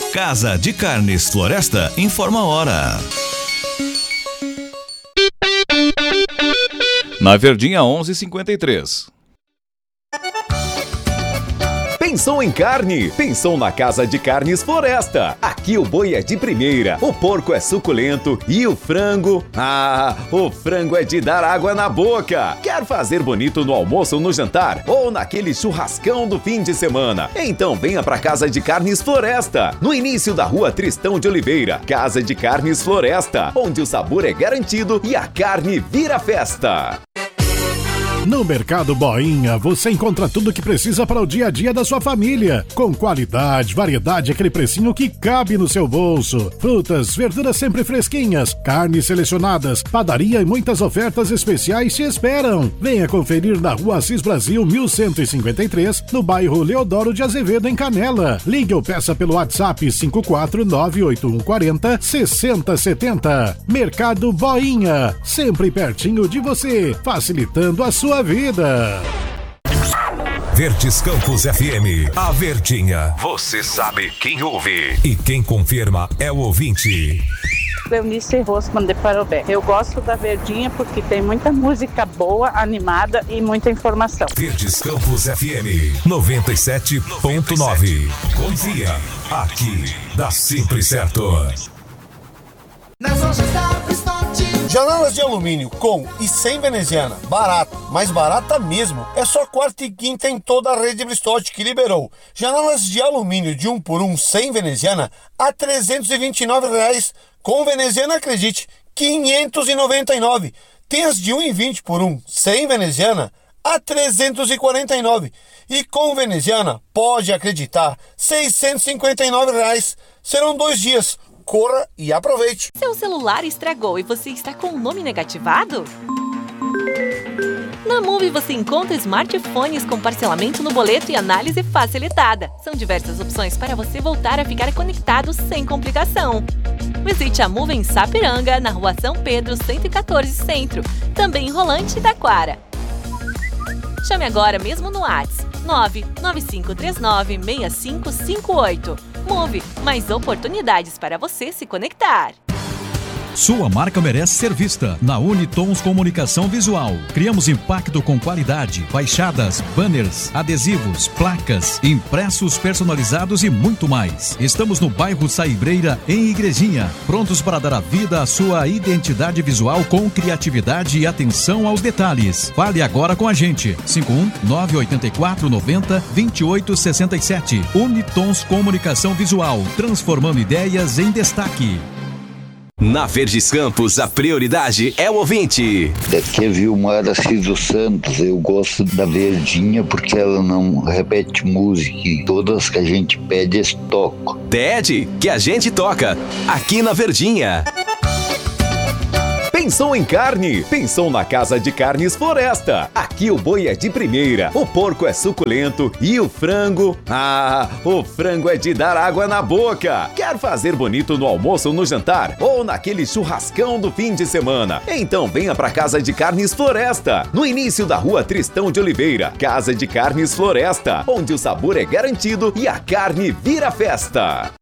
Casa de Carnes Floresta informa a hora. Na Verdinha 11:53. Pensou em carne? Pensou na Casa de Carnes Floresta. Aqui o boi é de primeira, o porco é suculento e o frango... o frango é de dar água na boca. Quer fazer bonito no almoço ou no jantar? Ou naquele churrascão do fim de semana? Então venha pra Casa de Carnes Floresta, no início da Rua Tristão de Oliveira. Casa de Carnes Floresta, onde o sabor é garantido e a carne vira festa. No Mercado Boinha, você encontra tudo o que precisa para o dia a dia da sua família. Com qualidade, variedade, aquele precinho que cabe no seu bolso. Frutas, verduras sempre fresquinhas, carnes selecionadas, padaria e muitas ofertas especiais te esperam. Venha conferir na Rua Assis Brasil 1153, no bairro Leodoro de Azevedo, em Canela. Ligue ou peça pelo WhatsApp 54981406070. Mercado Boinha, sempre pertinho de você, facilitando a sua vida. Verdes Campos FM, a Verdinha. Você sabe quem ouve e quem confirma é o ouvinte. Cleonice Rosman de Parobé. Eu gosto da Verdinha porque tem muita música boa, animada e muita informação. Verdes Campos FM 97.9. Confia, aqui dá sempre certo. Nas lojas da Bristote. Janelas de alumínio com e sem veneziana, barato, mas barata mesmo. É só quarta e quinta em toda a rede Bristote que liberou. Janelas de alumínio de 1 por 1 sem veneziana a R$ 329. Com veneziana, acredite, R$ 599. Tem as de 1,20 por 1 sem veneziana a R$ 349. E com veneziana, pode acreditar, R$ 659. Serão 2 dias. Corra e aproveite. Seu celular estragou e você está com o nome negativado? Na Move você encontra smartphones com parcelamento no boleto e análise facilitada. São diversas opções para você voltar a ficar conectado sem complicação. Visite a Move em Sapiranga, na Rua São Pedro 114 Centro, também em Rolante e Taquara. Chame agora mesmo no WhatsApp 995396558. Move, mais oportunidades para você se conectar. Sua marca merece ser vista na Unitons Comunicação Visual. Criamos impacto com qualidade, fachadas, banners, adesivos, placas, impressos personalizados e muito mais. Estamos no bairro Saibreira, em Igrejinha, prontos para dar a vida à sua identidade visual com criatividade e atenção aos detalhes. Fale agora com a gente. 51-984-90-2867. Unitons Comunicação Visual, transformando ideias em destaque. Na Verdes Campos, a prioridade é o ouvinte. Daqui é Vilmar Assis dos Santos. Eu gosto da Verdinha porque ela não repete música e todas que a gente pede eles tocam. Pede que a gente toca aqui na Verdinha. Pensou em carne? Pensou na Casa de Carnes Floresta. Aqui o boi é de primeira, o porco é suculento e o frango... o frango é de dar água na boca. Quer fazer bonito no almoço ou no jantar? Ou naquele churrascão do fim de semana? Então venha pra Casa de Carnes Floresta, no início da Rua Tristão de Oliveira. Casa de Carnes Floresta, onde o sabor é garantido e a carne vira festa.